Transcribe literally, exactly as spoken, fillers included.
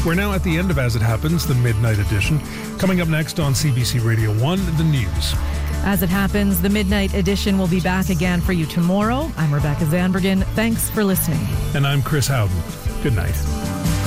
We're now at the end of As It Happens, the Midnight Edition. Coming up next on C B C Radio one, the news. As It Happens, the Midnight Edition will be back again for you tomorrow. I'm Rebecca Zandbergen. Thanks for listening. And I'm Chris Howden. Good night.